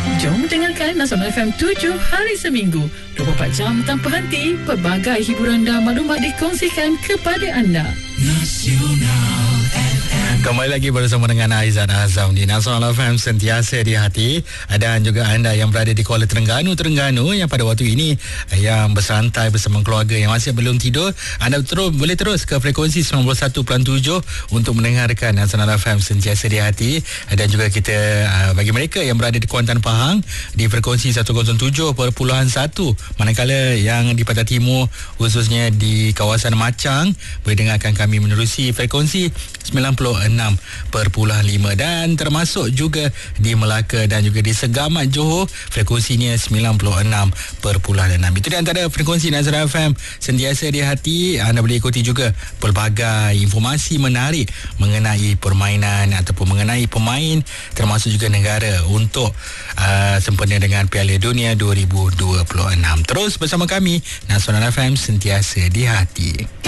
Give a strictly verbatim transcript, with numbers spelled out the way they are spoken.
Jom dengarkan Nasional F M tujuh hari seminggu, dua puluh empat jam tanpa henti. Pelbagai hiburan dan maklumat dikongsikan kepada anda. Nasional F M. Kembali lagi bersama dengan Aizan Azam di Nasional F M, sentiasa di hati. Dan juga anda yang berada di Kuala Terengganu Terengganu yang pada waktu ini yang bersantai bersama keluarga yang masih belum tidur, anda terus boleh terus ke frekuensi sembilan puluh satu perpuluhan tujuh untuk mendengarkan Nasional F M, sentiasa di hati. Dan juga kita bagi mereka yang berada di Kuantan Pahang di frekuensi seratus tujuh perpuluhan satu, manakala yang di Pantai Timur khususnya di kawasan Macang boleh dengarkan kami menerusi frekuensi sembilan puluh enam perpuluhan lima, dan termasuk juga di Melaka dan juga di Segamat Johor frekuensinya sembilan puluh enam perpuluhan enam. Itu di antara frekuensi Nasional F M, sentiasa di hati. Anda boleh ikuti juga pelbagai informasi menarik mengenai permainan ataupun mengenai pemain termasuk juga negara untuk uh, sempena dengan Piala Dunia dua ribu dua puluh enam. Terus bersama kami, Nasional F M, sentiasa di hati.